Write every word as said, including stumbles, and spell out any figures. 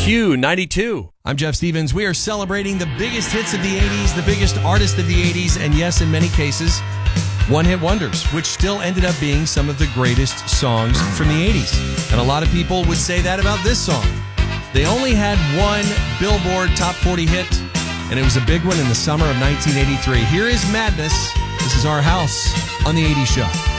Q ninety-two. I'm Jeff Stevens. We are celebrating the biggest hits of the eighties, the biggest artists of the eighties, and yes, in many cases, one-hit wonders, which still ended up being some of the greatest songs from the eighties. And a lot of people would say that about this song. They only had one Billboard Top forty hit, and it was a big one in the summer of nineteen eighty-three. Here is Madness. This is Our House on the eighties Show.